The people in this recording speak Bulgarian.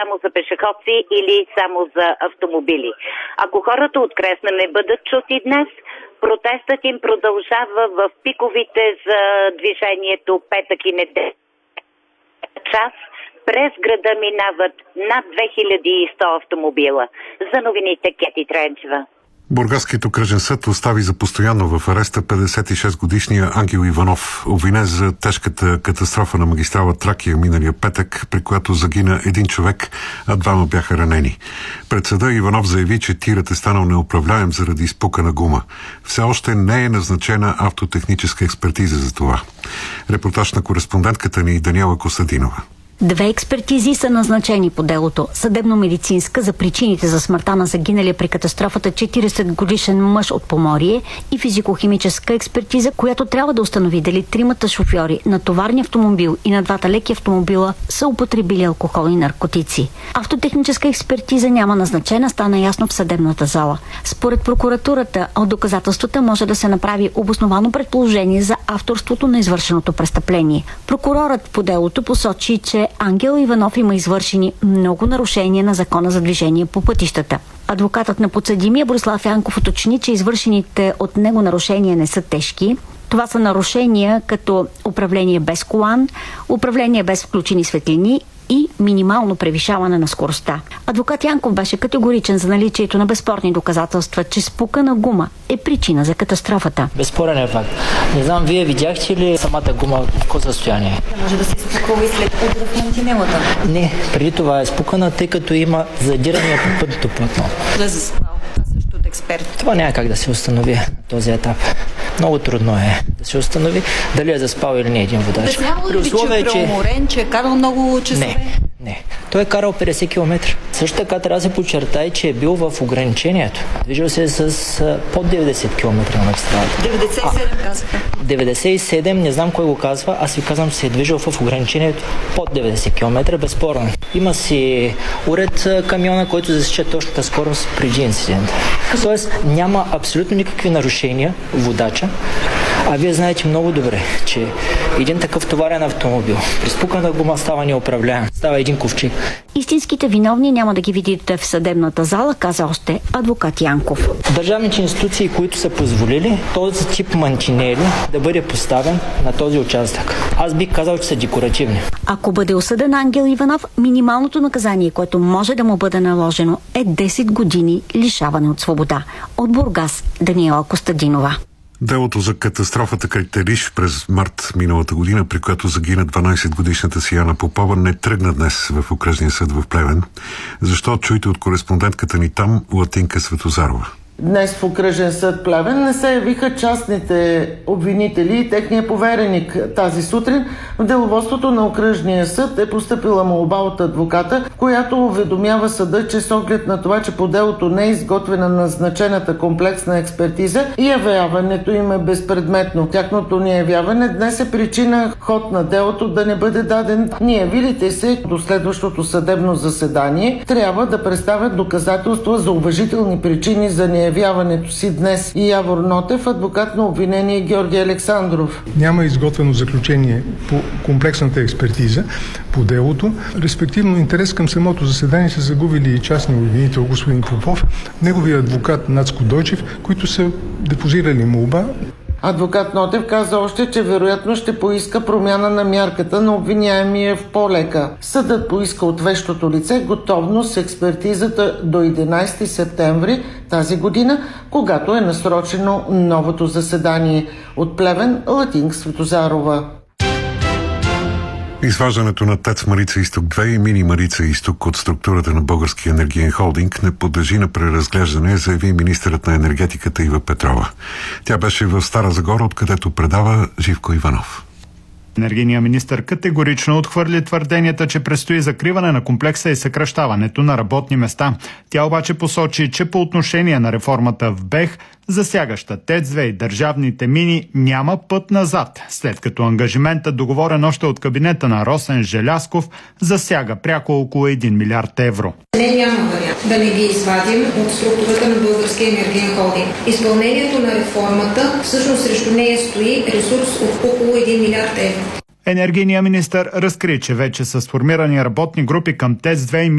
само за пешеходци или само за автомобили. Ако хората от Кресна не бъдат чути днес, протестът им продължава в пиковите за движението петък и неделя. Час през града минават над 2100 автомобила. За новините Кети Тренчева. Бургаският окръжен съд остави за постоянно в ареста 56-годишния Ангел Иванов, обвинен за тежката катастрофа на магистрала Тракия миналия петък, при която загина един човек, а двама бяха ранени. Пред съда Иванов заяви, че тирът е станал неуправляем заради изпукана гума. Все още не е назначена автотехническа експертиза за това. Репортаж на кореспондентката ни Даниела Костадинова. 2 експертизи са назначени по делото. Съдебно-медицинска за причините за смъртта на загиналия при катастрофата 40-годишен мъж от Поморие и физико-химическа експертиза, която трябва да установи дали тримата шофьори на товарния автомобил и на двата леки автомобила са употребили алкохол и наркотици. Автотехническа експертиза няма назначена, стана ясно в съдебната зала. Според прокуратурата, от доказателствата може да се направи обосновано предположение за авторството на извършеното престъпление. Прокурорът по делото посочи, че Ангел Иванов има извършени много нарушения на закона за движение по пътищата. Адвокатът на подсъдимия Борислав Янков уточни, че извършените от него нарушения не са тежки. Това са нарушения като управление без колан, управление без включени светлини и минимално превишаване на скоростта. Адвокат Янков беше категоричен за наличието на безспорни доказателства, че спукана гума е причина за катастрофата. Безспорен е факт. Не знам, вие видяхте ли самата гума в какво състояние? Може да се спукала и след удар в мантинелата. Не, преди това е спукана, тъй като има задирания по пътното платно. Да заспал. Също от експерт. Това няма как да се установи на този етап. Много трудно е да се установи дали е заспал или не един водач. Обяснявало ли ви, че е преуморен, че е карал много часове? Не. Той е карал 50 км. Също така трябва да се подчертае, че е бил в ограничението. Движил се с под 90 км на магистралата. 97 казаха. 97, не знам кой го казва, аз ви казвам, че се е движил в ограничението под 90 км, безспорно. Има си уред камиона, който засича точната скорост преди инцидента. Тоест няма абсолютно никакви нарушения водача, а вие знаете много добре, че един такъв товарен автомобил при спукана гума става неуправляем, става един ковчег. Истинските виновни няма да ги видите в съдебната зала, каза още адвокат Янков. Държавните институции, които са позволили този тип мантинели да бъде поставен на този участък, аз бих казал, че са декоративни. Ако бъде осъден Ангел Иванов, минималното наказание, което може да му бъде наложено, е 10 години лишаване от свобода. От Бургас, Даниела Костадинова. Делото за катастрофата край Телиш през март миналата година, при която загина 12-годишната Сияна Попова, не тръгна днес в окръжния съд в Плевен. Защо? Чуйте от кореспондентката ни там, Латинка Светозарова. Днес в окръжен съд Плевен не се явиха частните обвинители и техния повереник. Тази сутрин в деловодството на окръжния съд е постъпила молба от адвоката, в която уведомява съда, че с оглед на това, че по делото не е изготвена назначената комплексна експертиза и явяването им е безпредметно. Тяхното неявяване днес е причина ход на делото да не бъде даден. Ние, видите се, до следващото съдебно заседание трябва да представят доказателства за уважителни причини за неявяването си днес. И Явор Нотев, адвокат на обвинение Георги Александров. Няма изготвено заключение по комплексната експертиза по делото. Респективно интерес към самото заседание са загубили и частни обвинител господин Попов, неговия адвокат Нацко Дойчев, които са депозирали молба. Адвокат Нотев каза още, че вероятно ще поиска промяна на мярката на обвиняемия в по-лека. Съдът поиска от вещото лице готовност с експертизата до 11 септември тази година, когато е насрочено новото заседание. От Плевен, Латинка Светозарова. Изваждането на ТЕЦ Марица Изток 2 и Мини Марица Изток от структурата на Българския енергиен холдинг не подлежи на преразглеждане, заяви министърът на енергетиката Ива Петрова. Тя беше в Стара Загора, откъдето предава Живко Иванов. Енергийният министър категорично отхвърли твърденията, че предстои закриване на комплекса и съкращаването на работни места. Тя обаче посочи, че по отношение на реформата в БЕХ, засягаща ТЕЦ-2 и държавните мини, няма път назад, след като ангажиментът, договорен още от кабинета на Росен Желязков, засяга пряко около 1 милиард евро. Няма вариант да не ги извадим от структурата на Българския енергиен холдинг. Изпълнението на реформата, всъщност срещу нея стои ресурс от около 1 милиард евро. Енергийният министър разкри, че вече са сформирани работни групи към ТЕЦ-2 и